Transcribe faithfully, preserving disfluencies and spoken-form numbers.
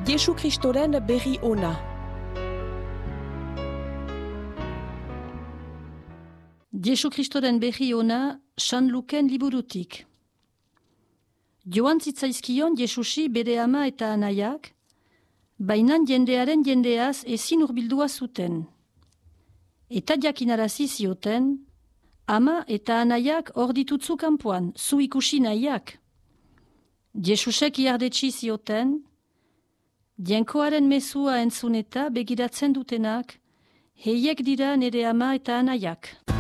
Jesu Kristoren berri ona. Jesu Kristoren berri ona San Luken liburutik. Joan zitzaizkion Jesusi bere ama eta anaiak, bainan jendearen jendeaz ezin hurbildua zuten. Eta jakinarazi zioten, ama eta anaiak hor ditutzu kanpoan, zu ikusi nahiak. Jesusek iardetsi zioten, jenkoaren mezua entzun eta begiratzen dutenak, heiek dira nire ama eta anaiak.